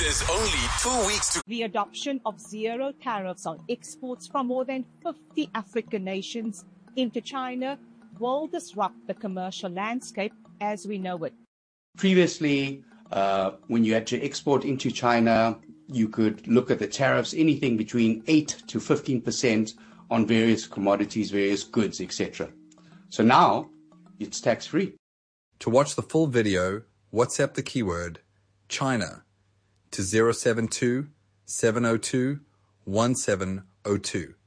There's only 2 weeks to... The adoption of zero tariffs on exports from more than 50 African nations into China will disrupt the commercial landscape as we know it. Previously, when you had to export into China, you could look at the tariffs, anything between 8 to 15% on various commodities, various goods, etc. So now, it's tax-free. To watch the full video, WhatsApp the keyword China to 072 702 1702.